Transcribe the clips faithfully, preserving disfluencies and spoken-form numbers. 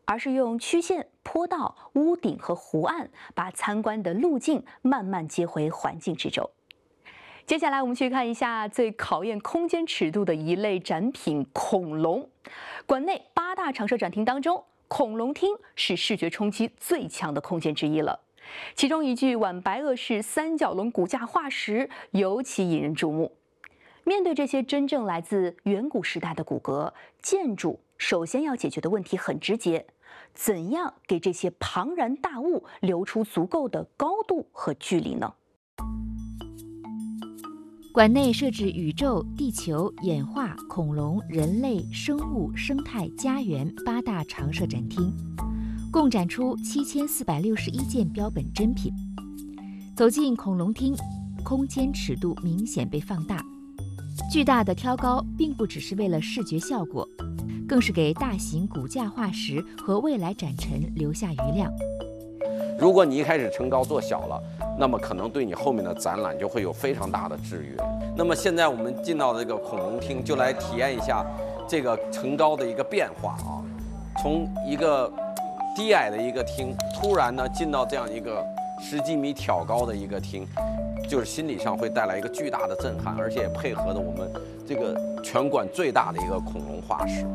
而是用曲线、坡道、屋顶和湖岸，把参观的路径慢慢接回环境之中。接下来我们去看一下最考验空间尺度的一类展品——恐龙。馆内八大常设展厅当中，恐龙厅是视觉冲击最强的空间之一了。其中一具晚白垩式三角龙骨架化石尤其引人注目。面对这些真正来自远古时代的骨骼，建筑首先要解决的问题很直接：怎样给这些庞然大物留出足够的高度和距离呢？ 馆内设置宇宙、地球、演化、恐龙、人类、生物、生态、家园八大常设展厅，共展出七千四百六十一件标本珍品。走进恐龙厅，空间尺度明显被放大。巨大的挑高并不只是为了视觉效果，更是给大型骨架化石和未来展陈留下余量。 如果你一开始成高做小了，那么可能对你后面的展览就会有非常大的制约。那么现在我们进到这个恐龙厅，就来体验一下这个成高的一个变化啊，从一个低矮的一个厅，突然呢进到这样一个十几米挑高的一个厅，就是心理上会带来一个巨大的震撼，而且也配合着我们这个全馆最大的一个恐龙化石。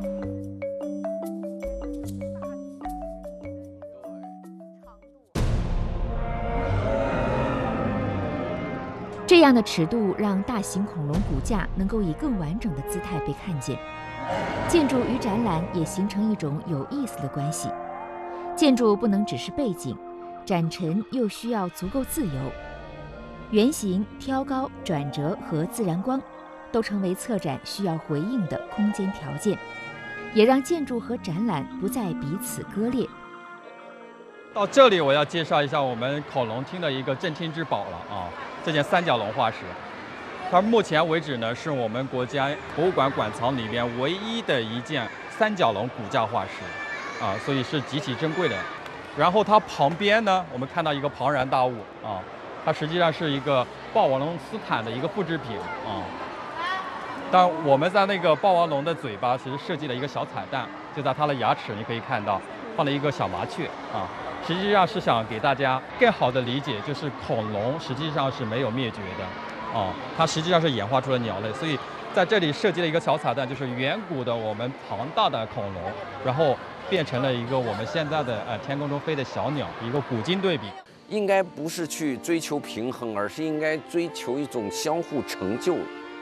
这样的尺度让大型恐龙骨架能够以更完整的姿态被看见，建筑与展览也形成一种有意思的关系。建筑不能只是背景，展陈又需要足够自由。圆形、挑高、转折和自然光都成为策展需要回应的空间条件，也让建筑和展览不再彼此割裂。 到这里，我要介绍一下我们恐龙厅的一个镇厅之宝了啊！这件三角龙化石，它目前为止呢是我们国家博物馆馆藏里边唯一的一件三角龙骨架化石啊，所以是极其珍贵的。然后它旁边呢，我们看到一个庞然大物啊，它实际上是一个霸王龙斯坦的一个复制品啊。但我们在那个霸王龙的嘴巴其实设计了一个小彩蛋，就在它的牙齿，你可以看到放了一个小麻雀啊。实际上是想给大家更好的理解，就是恐龙实际上是没有灭绝的，啊，它实际上是演化出了鸟类，所以在这里设计了一个小彩蛋，就是远古的我们庞大的恐龙，然后变成了一个我们现在的呃天空中飞的小鸟，一个古今对比。 应该不是去追求平衡，而是应该追求一种相互成就。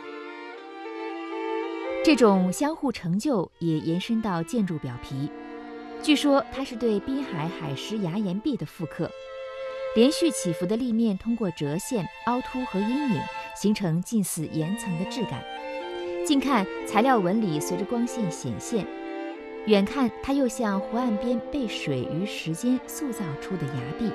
这种相互成就也延伸到建筑表皮。据说它是对滨海海蚀崖岩壁的复刻，连续起伏的立面通过折线、凹凸和阴影，形成近似岩层的质感。近看材料纹理随着光线显现，远看它又像湖岸边被水与时间塑造出的崖壁。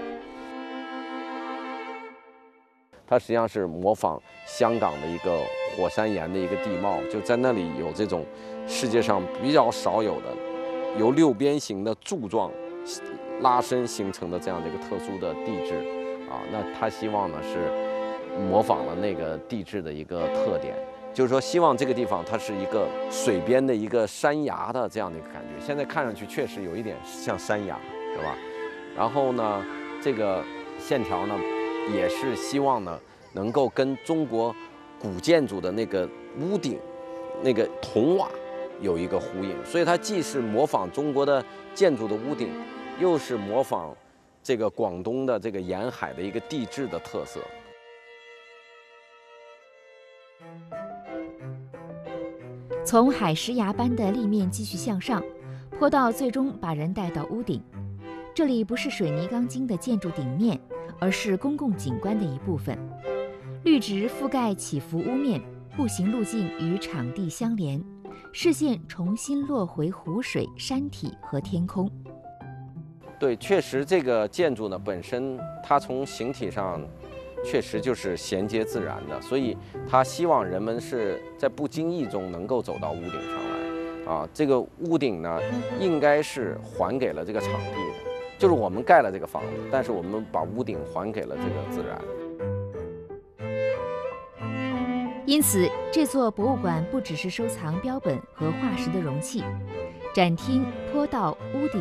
它实际上是模仿香港的一个火山岩的一个地貌，就在那里有这种世界上比较少有的由六边形的柱状拉伸形成的这样的一个特殊的地质啊，那他希望呢是模仿了那个地质的一个特点，就是说希望这个地方它是一个水边的一个山崖的这样的一个感觉，现在看上去确实有一点像山崖，是吧？然后呢，这个线条呢也是希望呢能够跟中国古建筑的那个屋顶那个筒瓦有一个呼应，所以它既是模仿中国的建筑的屋顶，又是模仿这个广东的这个沿海的一个地质的特色。 从海蚀崖般的立面继续向上，坡道最终把人带到屋顶。这里不是水泥钢筋的建筑顶面，而是公共景观的一部分。绿植覆盖起伏屋面，步行路径与场地相连。视线重新落回湖水、山体和天空。 对，确实这个建筑呢本身，它从形体上确实就是衔接自然的，所以它希望人们是在不经意中能够走到屋顶上来。啊，这个屋顶呢，应该是还给了这个场地的，就是我们盖了这个房子，但是我们把屋顶还给了这个自然。 因此，这座博物馆不只是收藏标本和化石的容器，展厅、坡道、屋顶